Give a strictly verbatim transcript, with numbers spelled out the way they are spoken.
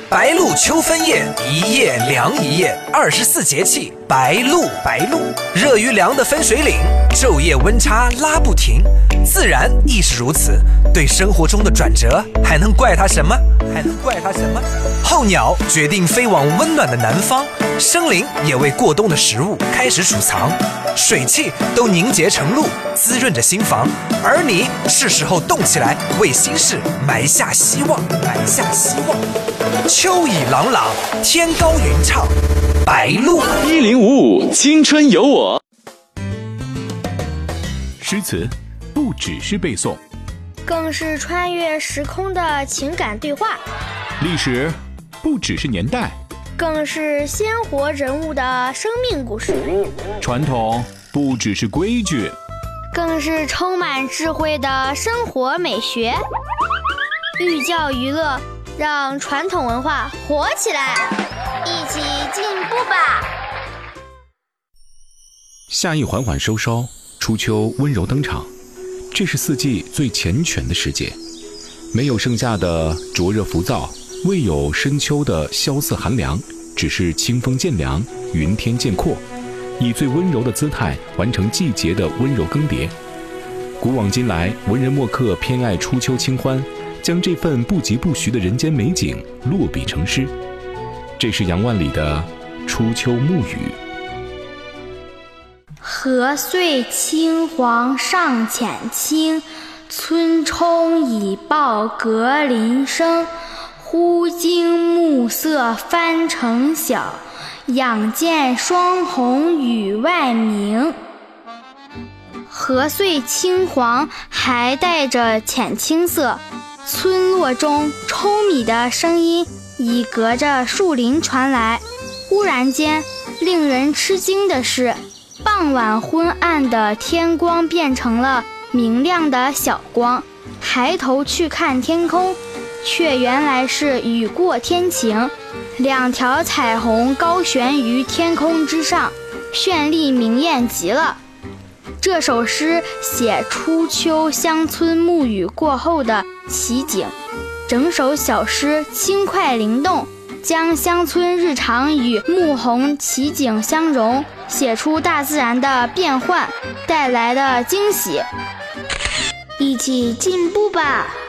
白露秋分夜，一夜凉一夜，二十四节气白露。白露，热与凉的分水岭，昼夜温差拉不停。自然亦是如此，对生活中的转折，还能怪它什么？还能怪它什么？候鸟决定飞往温暖的南方，生灵也为过冬的食物开始储藏，水汽都凝结成露，滋润着心房。而你是时候动起来，为心事埋下希望，埋下希望。秋意朗朗，天高云畅，白露。 一零五五青春有我。 诗词不只是背诵， 更是穿越时空的情感对话； 历史不只是年代， 更是鲜活人物的生命故事； 传统不只是规矩， 更是充满智慧的生活美学。寓教于乐，让传统文化活起来，一起进步吧。 夏意缓缓收梢，初秋温柔登场，这是四季最缱绻的时节，没有盛夏的灼热浮躁，未有深秋的萧瑟寒凉，只是清风渐凉，云天渐阔，以最温柔的姿态完成季节的温柔更迭。古往今来，文人墨客偏爱初秋清欢，将这份不疾不徐的人间美景落笔成诗。这是杨万里的《初秋暮语》。 河遂青黄尚浅青，村冲已报隔林生。忽惊暮色翻成晓，仰见双红宇外明。河遂青黄还带着浅青色，村落中舂米的声音已隔着树林传来。忽然间，令人吃惊的是，傍晚昏暗的天光变成了明亮的小光，抬头去看天空，却原来是雨过天晴，两条彩虹高悬于天空之上，绚丽明艳极了。这首诗写初秋乡村暮雨过后的奇景，整首小诗轻快灵动，将乡村日常与暮红奇景相融，写出大自然的变幻带来的惊喜。 一起进步吧。